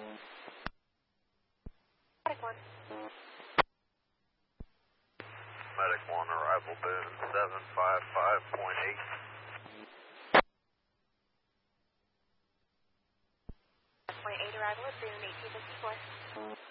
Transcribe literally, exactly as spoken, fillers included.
Medic one. Medic one, arrival Boone seven five five point eight. Point eight arrival at Boone eighteen fifty-four.